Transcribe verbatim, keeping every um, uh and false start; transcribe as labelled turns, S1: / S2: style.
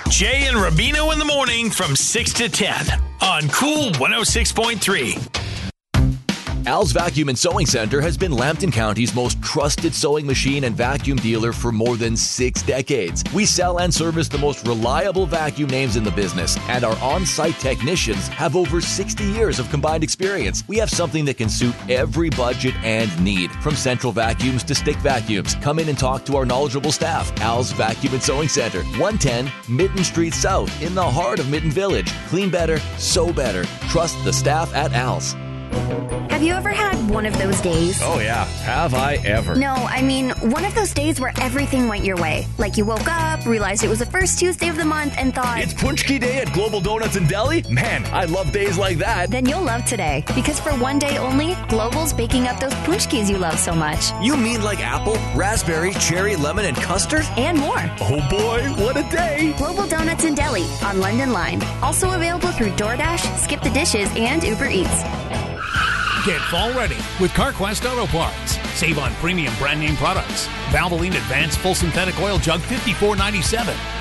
S1: Jay and Rubino in the morning from six to ten on Cool one oh six point three.
S2: Al's Vacuum and Sewing Center has been Lambton County's most trusted sewing machine and vacuum dealer for more than six decades. We sell and service the most reliable vacuum names in the business, and our on-site technicians have over sixty years of combined experience. We have something that can suit every budget and need, from central vacuums to stick vacuums. Come in and talk to our knowledgeable staff. Al's Vacuum and Sewing Center, one ten Mitten Street South, in the heart of Mitten Village. Clean better, sew better. Trust the staff at Al's.
S3: Have you ever had one of those days?
S4: Oh, yeah. Have I ever?
S3: No, I mean, one of those days where everything went your way. Like you woke up, realized it was the first Tuesday of the month, and thought,
S4: It's Punchki Day at Global Donuts and Deli? Man, I love days like that.
S3: Then you'll love today. Because for one day only, Global's baking up those punchkis you love so much.
S2: You mean like apple, raspberry, cherry, lemon, and custard?
S3: And more.
S4: Oh, boy, what a day.
S3: Global Donuts and Deli on London Line. Also available through DoorDash, Skip the Dishes, and Uber Eats.
S5: Get fall ready with CarQuest Auto Parts. Save on premium brand name products. Valvoline Advanced Full Synthetic Oil Jug fifty-four ninety-seven.